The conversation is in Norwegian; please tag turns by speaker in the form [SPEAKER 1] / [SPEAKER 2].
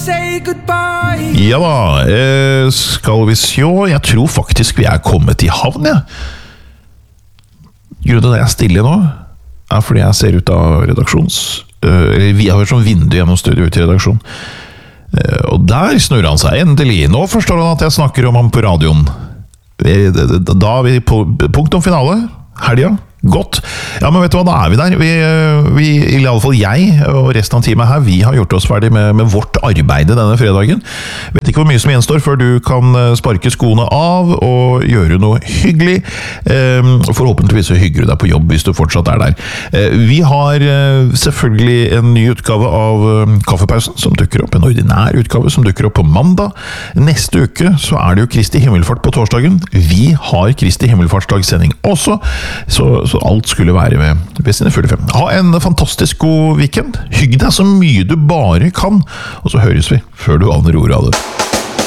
[SPEAKER 1] say goodbye.
[SPEAKER 2] Ja da, skal vi se. Jeg tror faktisk vi kommet i havn, ja. Grunnen til at jeg stille nå fordi jeg ser ut av vi har sånn vindu gjennom studio ut i redaksjon. Og der snurrer han seg endelig. Nå forstår han at jeg snakker om ham på radioen. Da vi på punktum finale, helga. Godt. Ja, men vet du hva, da vi der. I alle fall jeg og resten av teamet her, vi har gjort oss ferdig med vårt arbeid denne fredagen. Vet ikke hvor mye som gjenstår før du kan sparke skoene av og gjøre noe hyggelig. Forhåpentligvis så hygger du deg på jobb hvis du fortsatt der. Vi har selvfølgelig en ny utgave av Kaffepausen som dukker opp, en ordinær utgave som dukker opp på mandag. Neste uke så det jo Kristi Himmelfart på torsdagen. Vi har Kristi Himmelfartsdagssending også, så alt skulle være ved sine 45. Ha en fantastisk god weekend. Hygg deg så mye du bare kan, og så høres vi før du aner ordet av det.